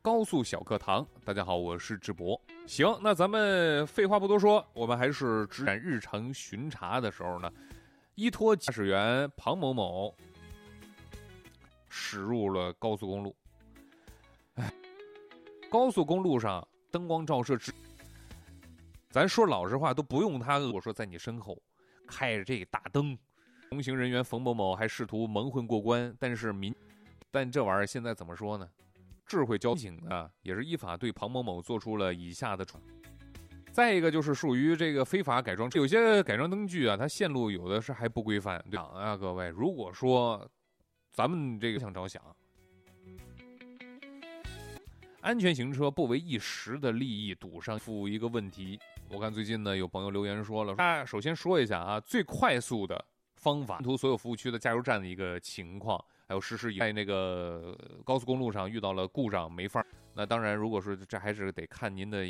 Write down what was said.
高速小课堂。大家好，我是智博。行，那咱们废话不多说，我们还是执掌日常巡查的时候呢，依托驾驶员庞某某驶入了高速公路。高速公路上灯光照射咱说老实话都不用他我说在你身后开着这个大灯，同行人员冯某某还试图蒙混过关，但这玩意儿现在怎么说呢？智慧交警啊，也是依法对庞某某做出了以下的处。再一个就是属于这个非法改装，有些改装灯具啊，它线路有的是还不规范，对啊，各位，如果说咱们这个想着想，安全行车不为一时的利益赌上负一个问题。我看最近呢，有朋友留言说了，首先说一下啊，最快速的方法，图所有服务区的加油站的一个情况，还有实施在那个高速公路上遇到了故障没法。那当然，如果说这还是得看您的